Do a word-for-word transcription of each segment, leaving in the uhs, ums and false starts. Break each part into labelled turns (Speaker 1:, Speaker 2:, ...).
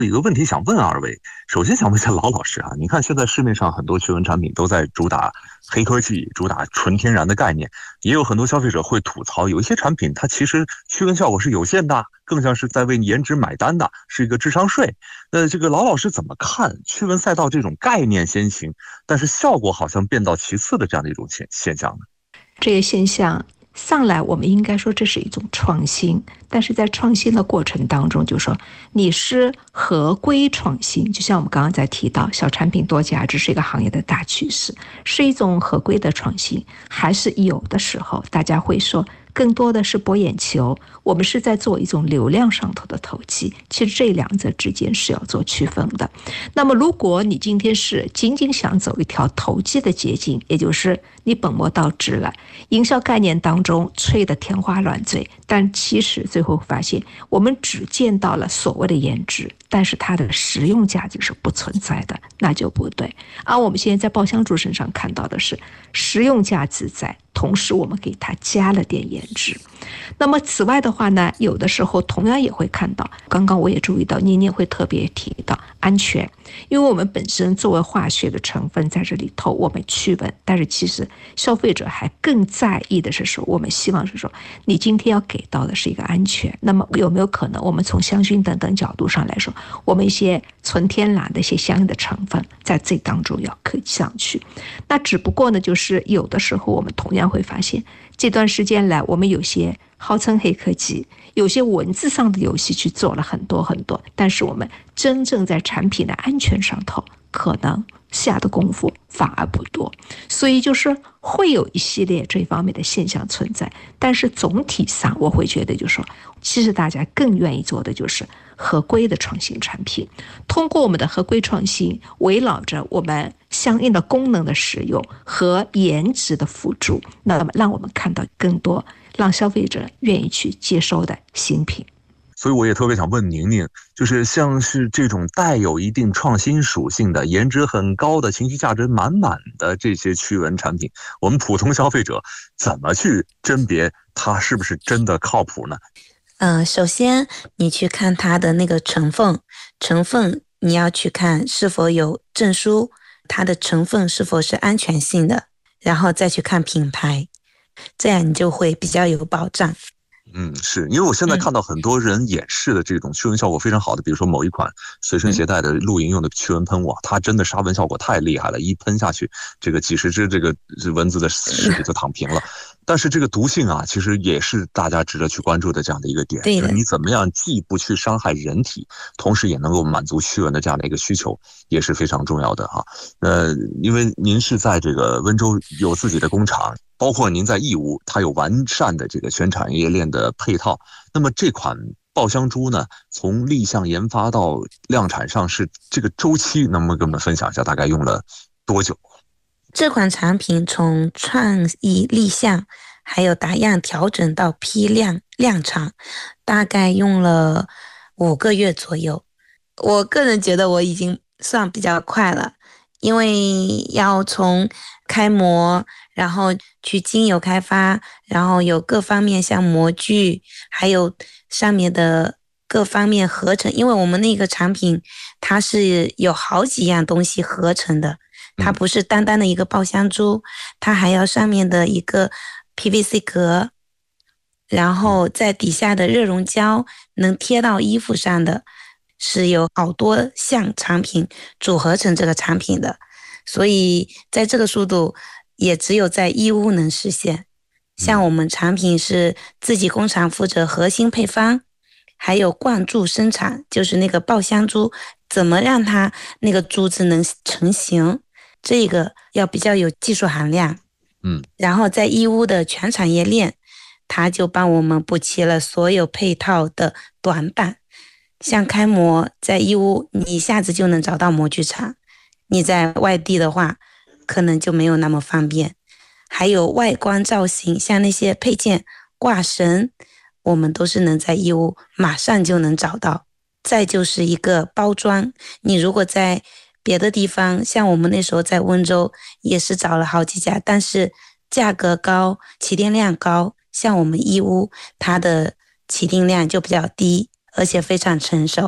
Speaker 1: 有个问题想问二位，首先想问一下老老师啊，你看现在市面上很多驱蚊产品都在主打黑科技，主打纯天然的概念，也有很多消费者会吐槽，有一些产品它其实驱蚊效果是有限的，更像是在为颜值买单的，是一个智商税。那这个老老师怎么看驱蚊赛道这种概念先行，但是效果好像变到其次的这样的一种现现象呢？
Speaker 2: 这些现象上来，我们应该说这是一种创新，但是在创新的过程当中，就说你是合规创新，就像我们刚刚在提到小产品多价值是一个行业的大趋势，是一种合规的创新，还是有的时候大家会说更多的是博眼球，我们是在做一种流量上头的投机，其实这两者之间是要做区分的。那么如果你今天是仅仅想走一条投机的捷径，也就是你本末倒置了，营销概念当中吹得天花乱坠，但其实最后发现我们只见到了所谓的颜值，但是它的实用价值是不存在的，那就不对。而我们现在在爆香珠身上看到的是实用价值在，同时我们给它加了点颜值。那么此外的话呢，有的时候同样也会看到，刚刚我也注意到妮妮会特别提到安全，因为我们本身作为化学的成分在这里头，我们驱蚊，但是其实消费者还更在意的是说，我们希望是说你今天要给到的是一个安全。那么有没有可能我们从香薰等等角度上来说，我们一些纯天然的一些相应的成分在这当中要刻上去？那只不过呢，就是有的时候我们同样会发现，这段时间来我们有些号称黑科技，有些文字上的游戏去做了很多很多，但是我们真正在产品的安全上头可能下的功夫反而不多，所以就是会有一系列这方面的现象存在。但是总体上我会觉得就是说，其实大家更愿意做的就是合规的创新产品，通过我们的合规创新，围绕着我们相应的功能的使用和颜值的辅助，那么让我们看到更多让消费者愿意去接收的新品。
Speaker 1: 所以我也特别想问宁宁，就是像是这种带有一定创新属性的、颜值很高的、情绪价值满满的这些驱蚊产品，我们普通消费者怎么去甄别它是不是真的靠谱呢？
Speaker 3: 呃，首先你去看它的那个成分，成分你要去看是否有证书，它的成分是否是安全性的，然后再去看品牌，这样你就会比较有保障。
Speaker 1: 嗯，是因为我现在看到很多人演示的这种驱蚊效果非常好的，比如说某一款随身携带的露营用的驱蚊喷雾，它真的杀蚊效果太厉害了，一喷下去，这个几十只这个蚊子的尸体就躺平了。但是这个毒性啊，其实也是大家值得去关注的这样的一个点，就是你怎么样既不去伤害人体，同时也能够满足驱蚊的这样的一个需求，也是非常重要的哈。呃，因为您是在这个温州有自己的工厂，包括您在义乌，它有完善的这个全产业链的配套。那么这款爆香珠呢，从立项研发到量产上市，这个周期能不能跟我们分享一下，大概用了多久？
Speaker 3: 这款产品从创意立项，还有打样调整到批量量产，大概用了五个月左右。我个人觉得我已经算比较快了，因为要从开模，然后去精油开发，然后有各方面像模具，还有上面的各方面合成，因为我们那个产品它是有好几样东西合成的，它不是单单的一个爆香珠，它还要上面的一个 P V C 壳，然后在底下的热熔胶能贴到衣服上的，是有好多项产品组合成这个产品的，所以在这个速度也只有在义乌能实现。像我们产品是自己工厂负责核心配方，还有灌注生产，就是那个爆香珠怎么让它那个珠子能成型，这个要比较有技术含量。
Speaker 1: 嗯，
Speaker 3: 然后在义乌的全产业链，它就帮我们补齐了所有配套的短板。像开模在义乌你一下子就能找到模具厂，你在外地的话可能就没有那么方便。还有外观造型，像那些配件挂绳，我们都是能在义乌马上就能找到。再就是一个包装，你如果在别的地方，像我们那时候在温州也是找了好几家，但是价格高，起订量高，像我们义乌它的起订量就比较低，而且非常成熟，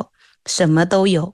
Speaker 3: 什么都有。